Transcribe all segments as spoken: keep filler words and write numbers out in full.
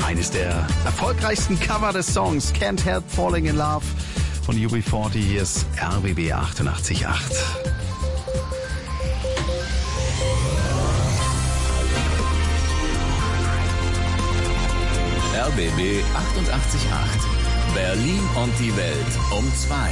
Eines der erfolgreichsten Cover des Songs Can't Help Falling in Love von U B vierzig. Hier ist R B B achtundachtzig Komma acht. R B B achtundachtzig Komma acht. Berlin und die Welt um zwei.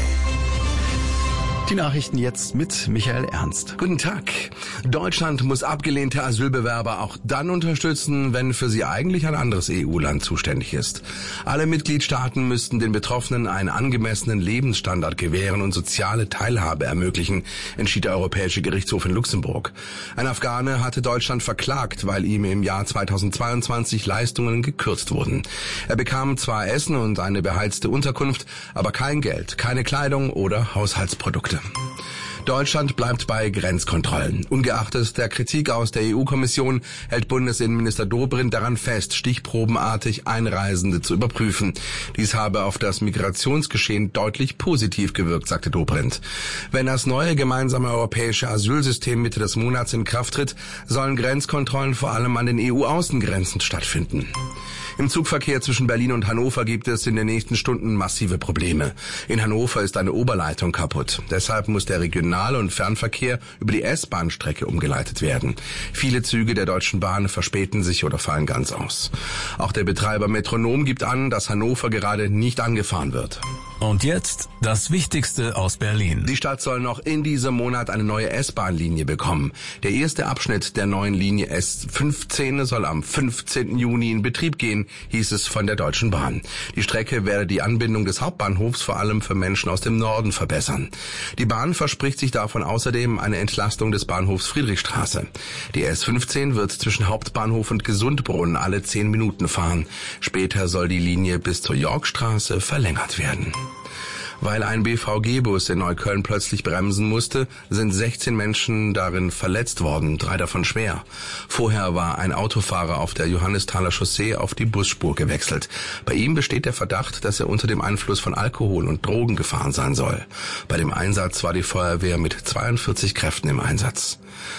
Die Nachrichten jetzt mit Michael Ernst. Guten Tag. Deutschland muss abgelehnte Asylbewerber auch dann unterstützen, wenn für sie eigentlich ein anderes E U-Land zuständig ist. Alle Mitgliedstaaten müssten den Betroffenen einen angemessenen Lebensstandard gewähren und soziale Teilhabe ermöglichen, entschied der Europäische Gerichtshof in Luxemburg. Ein Afghane hatte Deutschland verklagt, weil ihm im Jahr zweitausendzweiundzwanzig Leistungen gekürzt wurden. Er bekam zwar Essen und eine beheizte Unterkunft, aber kein Geld, keine Kleidung oder Haushaltsprodukte. Deutschland bleibt bei Grenzkontrollen. Ungeachtet der Kritik aus der E U-Kommission hält Bundesinnenminister Dobrindt daran fest, stichprobenartig Einreisende zu überprüfen. Dies habe auf das Migrationsgeschehen deutlich positiv gewirkt, sagte Dobrindt. Wenn das neue gemeinsame europäische Asylsystem Mitte des Monats in Kraft tritt, sollen Grenzkontrollen vor allem an den E U-Außengrenzen stattfinden. Im Zugverkehr zwischen Berlin und Hannover gibt es in den nächsten Stunden massive Probleme. In Hannover ist eine Oberleitung kaputt. Deshalb muss der Regional- und Fernverkehr über die S-Bahn-Strecke umgeleitet werden. Viele Züge der Deutschen Bahn verspäten sich oder fallen ganz aus. Auch der Betreiber Metronom gibt an, dass Hannover gerade nicht angefahren wird. Und jetzt das Wichtigste aus Berlin. Die Stadt soll noch in diesem Monat eine neue S-Bahn-Linie bekommen. Der erste Abschnitt der neuen Linie S fünfzehn soll am fünfzehnten Juni in Betrieb gehen, hieß es von der Deutschen Bahn. Die Strecke werde die Anbindung des Hauptbahnhofs vor allem für Menschen aus dem Norden verbessern. Die Bahn verspricht sich davon außerdem eine Entlastung des Bahnhofs Friedrichstraße. Die S fünfzehn wird zwischen Hauptbahnhof und Gesundbrunnen alle zehn Minuten fahren. Später soll die Linie bis zur Yorkstraße verlängert werden. Weil ein B V G-Bus in Neukölln plötzlich bremsen musste, sind sechzehn Menschen darin verletzt worden, drei davon schwer. Vorher war ein Autofahrer auf der Johannisthaler Chaussee auf die Busspur gewechselt. Bei ihm besteht der Verdacht, dass er unter dem Einfluss von Alkohol und Drogen gefahren sein soll. Bei dem Einsatz war die Feuerwehr mit zweiundvierzig Kräften im Einsatz.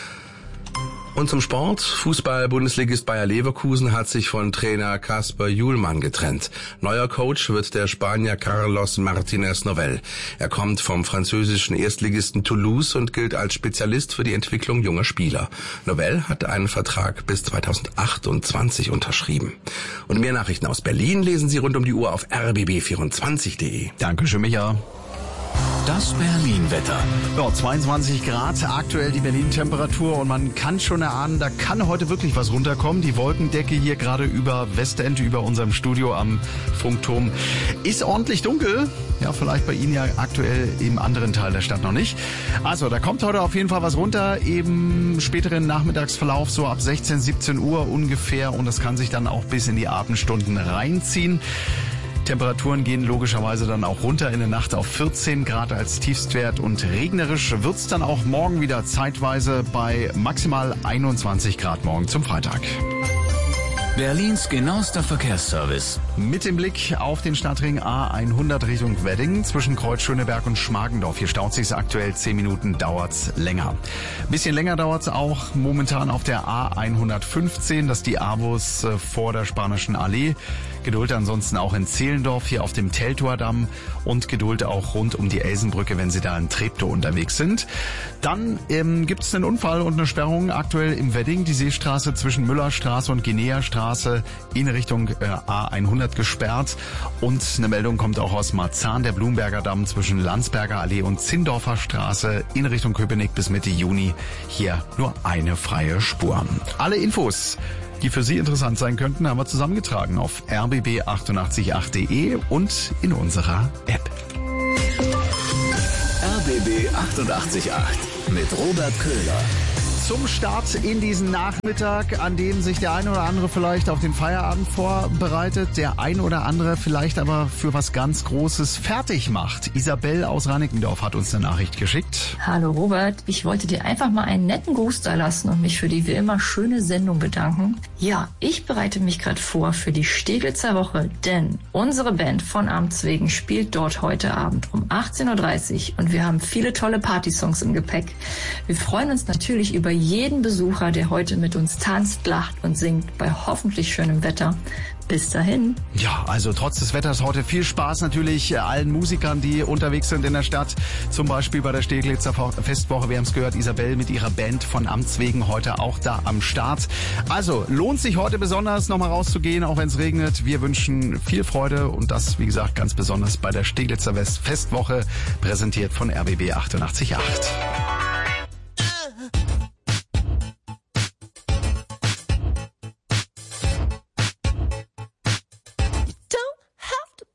Und zum Sport. Fußball-Bundesligist Bayer Leverkusen hat sich von Trainer Kasper Hjulmand getrennt. Neuer Coach wird der Spanier Carlos Martínez Novell. Er kommt vom französischen Erstligisten Toulouse und gilt als Spezialist für die Entwicklung junger Spieler. Novell hat einen Vertrag bis zweitausendachtundzwanzig unterschrieben. Und mehr Nachrichten aus Berlin lesen Sie rund um die Uhr auf r b b vierundzwanzig punkt de. Dankeschön, Micha. Das Berlin-Wetter. Ja, zweiundzwanzig Grad, aktuell die Berlin-Temperatur und man kann schon erahnen, da kann heute wirklich was runterkommen. Die Wolkendecke hier gerade über Westend, über unserem Studio am Funkturm, ist ordentlich dunkel. Ja, vielleicht bei Ihnen ja aktuell im anderen Teil der Stadt noch nicht. Also, da kommt heute auf jeden Fall was runter, im späteren Nachmittagsverlauf, so ab sechzehn, siebzehn Uhr ungefähr, und das kann sich dann auch bis in die Abendstunden reinziehen. Temperaturen gehen logischerweise dann auch runter in der Nacht auf vierzehn Grad als Tiefstwert und regnerisch wird's dann auch morgen wieder zeitweise bei maximal einundzwanzig Grad morgen zum Freitag. Berlins genauester Verkehrsservice. Mit dem Blick auf den Stadtring A hundert Richtung Wedding zwischen Kreuz Schöneberg und Schmargendorf. Hier staut sich's aktuell, zehn Minuten dauert's länger. Bisschen länger dauert's auch momentan auf der A hundertfünfzehn, das ist die A-Bus äh, vor der Spanischen Allee. Geduld ansonsten auch in Zehlendorf hier auf dem Teltower-Damm und Geduld auch rund um die Elsenbrücke, wenn Sie da in Treptow unterwegs sind. Dann ähm, gibt es einen Unfall und eine Sperrung aktuell im Wedding, die Seestraße zwischen Müllerstraße und Guinea-Straße in Richtung äh, A hundert gesperrt. Und eine Meldung kommt auch aus Marzahn, der Blumberger Damm zwischen Landsberger Allee und Zindorfer Straße in Richtung Köpenick bis Mitte Juni. Hier nur eine freie Spur. Alle Infos, die für Sie interessant sein könnten, haben wir zusammengetragen auf r b b achtundachtzig Komma acht punkt de und in unserer App. R B B achtundachtzig Komma acht mit Robert Köhler. Zum Start in diesen Nachmittag, an dem sich der eine oder andere vielleicht auf den Feierabend vorbereitet, der ein oder andere vielleicht aber für was ganz Großes fertig macht. Isabel aus Reinickendorf hat uns eine Nachricht geschickt. Hallo Robert, ich wollte dir einfach mal einen netten Gruß da lassen und mich für die wie immer schöne Sendung bedanken. Ja, ich bereite mich gerade vor für die Steglitzer Woche, denn unsere Band von Amts wegen spielt dort heute Abend um achtzehn Uhr dreißig und wir haben viele tolle Partysongs im Gepäck. Wir freuen uns natürlich über jeden Besucher, der heute mit uns tanzt, lacht und singt bei hoffentlich schönem Wetter. Bis dahin. Ja, also trotz des Wetters heute viel Spaß natürlich allen Musikern, die unterwegs sind in der Stadt. Zum Beispiel bei der Steglitzer Festwoche. Wir haben es gehört, Isabel mit ihrer Band von Amts wegen heute auch da am Start. Also lohnt sich heute besonders nochmal rauszugehen, auch wenn es regnet. Wir wünschen viel Freude und das, wie gesagt, ganz besonders bei der Steglitzer Festwoche, präsentiert von R B B achtundachtzig Komma acht.